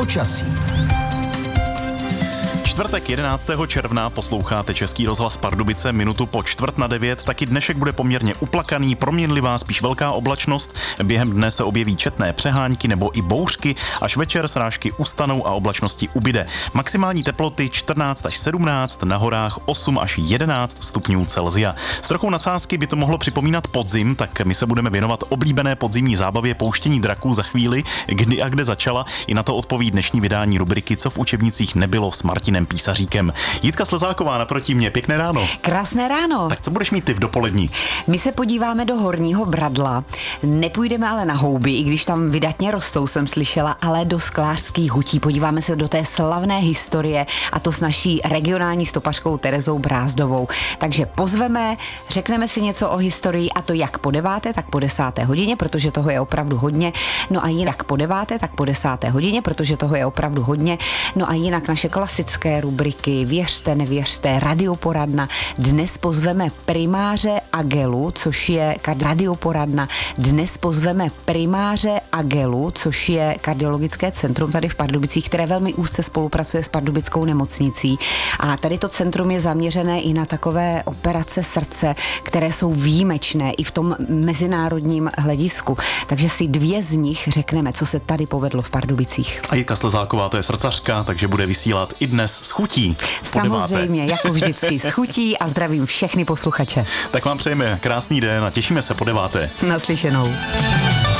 počasí. Čtvrtek 11. června posloucháte Český rozhlas Pardubice, minutu po 8:45. Taky dnešek bude poměrně uplakaný, proměnlivá, spíš velká oblačnost. Během dne se objeví četné přehánky nebo i bouřky, až večer srážky ustanou a oblačnosti ubyde. Maximální teploty 14 až 17, na horách 8 až 11 stupňů Celsia. S trochou nadsázky by to mohlo připomínat podzim, tak my se budeme věnovat oblíbené podzimní zábavě pouštění draků za chvíli, kdy a kde začala. I na to odpoví dnešní vydání rubriky Co v učebnicích nebylo s Martinem Písaříkem. Jitka Slezáková naproti mě, pěkné ráno. Krásné ráno. Tak co budeš mít ty v dopolední? My se podíváme do Horního Bradla. Nepůjdeme ale na houby, i když tam vydatně rostou, jsem slyšela, ale do sklářských hutí. Podíváme se do té slavné historie, a to s naší regionální stopařkou Terezou Brázdovou. Takže pozveme, řekneme si něco o historii, a to jak po 9., tak po 10. hodině, protože toho je opravdu hodně. No a jinak po 9., tak po 10. hodině, protože toho je opravdu hodně. No a jinak naše klasické rubriky Věřte, nevěřte, radioporadna. Dnes pozveme primáře Agelu, což je radioporadna. Dnes pozveme primáře Agelu, což je kardiologické centrum tady v Pardubicích, které velmi úzce spolupracuje s Pardubickou nemocnicí. A tady to centrum je zaměřené i na takové operace srdce, které jsou výjimečné i v tom mezinárodním hledisku. Takže si 2 z nich řekneme, co se tady povedlo v Pardubicích. A Jitka Slezáková, to je srdcařka, takže bude vysílat i dnes s chutí. Samozřejmě, jako vždycky s chutí, a zdravím všechny posluchače. Tak vám přejeme krásný den a těšíme se po 9. Naslyšenou.